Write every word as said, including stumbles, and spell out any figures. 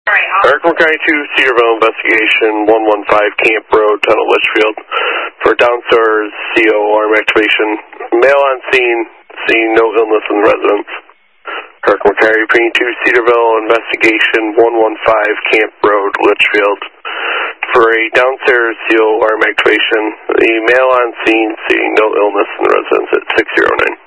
Hurricane County two, Cedarville investigation, one one five Camp Road, Tunnel Litchfield. For downstairs C O arm activation. Male on scene, seeing no illness in the residence. Hurricane County two, Cedarville investigation, one one five Camp Road, Litchfield. For a downstairs C O arm activation, the male on scene, seeing no illness in the residence at six zero nine.